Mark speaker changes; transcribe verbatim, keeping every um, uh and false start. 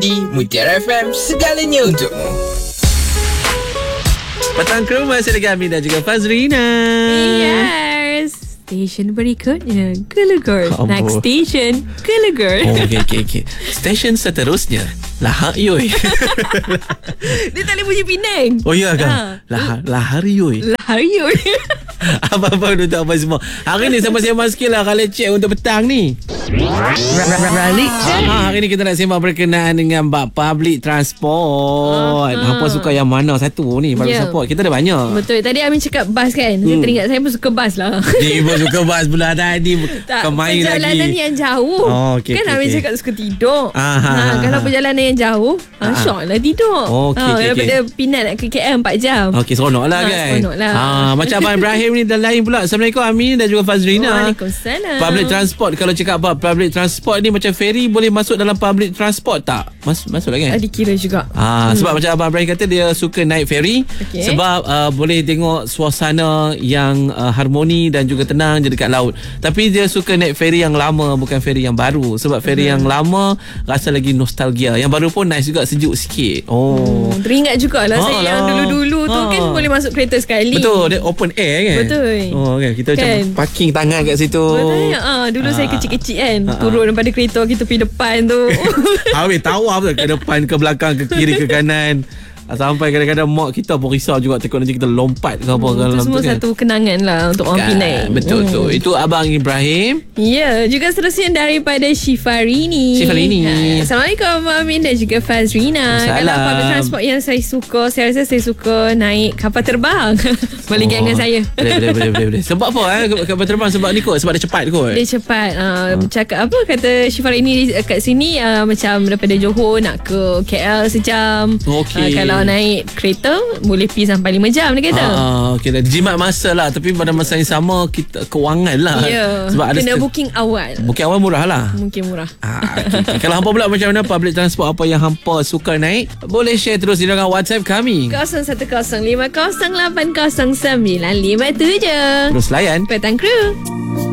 Speaker 1: Di Mutiara F M, segalanya untukmu.
Speaker 2: Petang Kru masih dengan Amin dan juga Fazrina.
Speaker 3: Yes. Stesen berikutnya Gelegar.
Speaker 2: Ampun.
Speaker 3: Next station Gelegar.
Speaker 2: Oh, okey, okey, okey. Stesen seterusnya Lahar Yoi.
Speaker 3: Dia tak boleh bunyi Penang.
Speaker 2: Oh ya kan?
Speaker 3: Ha.
Speaker 2: Lahar, Lahar Yoi.
Speaker 3: Lahar Yoi.
Speaker 2: Abang-abang untuk apa semua. Hari ni sama-sama sikit lah kalau cek untuk petang ni.
Speaker 3: Ralik
Speaker 2: Ha, hari ni kita nak sembang berkenaan dengan bab public transport.
Speaker 3: Ah.
Speaker 2: Hampa suka yang mana satu ni public
Speaker 3: Ya.
Speaker 2: transport? Kita ada banyak.
Speaker 3: Betul. Tadi Amin cakap bas kan. Saya
Speaker 2: Hmm.
Speaker 3: teringat saya pun suka bas lah.
Speaker 2: Dia pun suka bas pula tadi.
Speaker 3: Tak,
Speaker 2: Kau main
Speaker 3: perjalanan
Speaker 2: lagi.
Speaker 3: yang jauh.
Speaker 2: Oh, okey,
Speaker 3: kan
Speaker 2: okey,
Speaker 3: Amin
Speaker 2: okey.
Speaker 3: cakap suka tidur.
Speaker 2: Ah,
Speaker 3: ha,
Speaker 2: ah,
Speaker 3: kalau
Speaker 2: ah.
Speaker 3: perjalanan yang jauh, ha,
Speaker 2: Ah, ah.
Speaker 3: syok lah tidur.
Speaker 2: Oh, okey,
Speaker 3: ha,
Speaker 2: okey,
Speaker 3: daripada
Speaker 2: okey.
Speaker 3: Penang nak ke K L empat jam.
Speaker 2: Okey, seronok lah
Speaker 3: Ha,
Speaker 2: kan.
Speaker 3: seronok lah.
Speaker 2: Ha, macam Abang Ibrahim ni dah lain pula. Assalamualaikum Amin dan juga Fazrina.
Speaker 3: Waalaikumsalam.
Speaker 2: Public transport, kalau cakap apa public transport ni macam ferry boleh masuk dalam public transport tak? Mas, masuk lah kan?
Speaker 3: Ah, dikira juga.
Speaker 2: Ah, sebab macam Abang Ibrahim kata dia suka naik ferry.
Speaker 3: Okey.
Speaker 2: Sebab uh, boleh tengok suasana yang uh, harmoni dan juga tenang je dekat laut. Tapi dia suka naik ferry yang lama, bukan ferry yang baru. Sebab ferry
Speaker 3: Hmm.
Speaker 2: yang lama rasa lagi nostalgia. Yang baru pun nice juga, sejuk sikit. Oh.
Speaker 3: Hmm, teringat jugalah
Speaker 2: Ha
Speaker 3: saya
Speaker 2: lah.
Speaker 3: yang dulu-dulu tu
Speaker 2: Ha.
Speaker 3: kan boleh masuk kereta sekali.
Speaker 2: Betul, dia open air kan?
Speaker 3: Betul.
Speaker 2: Oh kan, kita
Speaker 3: Kan?
Speaker 2: macam parking tangan kat situ.
Speaker 3: Betul. Ah, dulu
Speaker 2: Ah.
Speaker 3: saya kecil-kecil kan.
Speaker 2: Ah, ah.
Speaker 3: Turun daripada kereta kita pergi depan tu.
Speaker 2: Habis tawaf tu ke depan, ke belakang, ke kiri, ke kanan. Sampai kadang-kadang mak kita pun risau juga, takut nanti kita lompat ke apa ke
Speaker 3: Itu
Speaker 2: dalam
Speaker 3: semua
Speaker 2: tu kan.
Speaker 3: satu kenangan lah untuk orang
Speaker 2: Kan,
Speaker 3: Penang.
Speaker 2: betul
Speaker 3: Hmm.
Speaker 2: tu. Itu Abang Ibrahim.
Speaker 3: Ya, juga seterusnya daripada Syifarini.
Speaker 2: Syifarini.
Speaker 3: Ha, Assalamualaikum Amin dan juga Fazrina.
Speaker 2: Salam.
Speaker 3: Kalau public transport yang saya suka, saya rasa saya suka naik kapal terbang. Boleh oh. dengan saya.
Speaker 2: Boleh, boleh, boleh, boleh, boleh. Sebab apa eh kapal terbang? Sebab ni kot, sebab dia cepat kot.
Speaker 3: Dia cepat. Uh, cakap apa kata Syifarini kat sini uh, macam daripada Johor nak ke K L sejam.
Speaker 2: Okey.
Speaker 3: Uh, kalau naik kereta boleh pergi sampai lima jam dia kata.
Speaker 2: Ah, okey dah jimat masa lah, tapi pada masa yang sama kita kewangan lah.
Speaker 3: Ya.
Speaker 2: Sebab ada
Speaker 3: Kena
Speaker 2: set-
Speaker 3: booking awal.
Speaker 2: Booking awal murah lah.
Speaker 3: Mungkin murah.
Speaker 2: Ah, okay, okay. Kalau hampa pula macam mana public transport apa yang hampa suka naik, boleh share terus di dalam WhatsApp kami.
Speaker 3: kosong satu kosong lima kosong lapan kosong sembilan lima tujuh.
Speaker 2: Terus layan.
Speaker 3: Petang Kru.